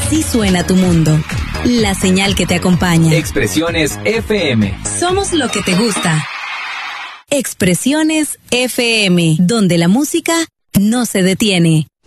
Así suena tu mundo. La señal que te acompaña. Expresiones FM. Somos lo que te gusta. Expresiones FM, donde la música no se detiene.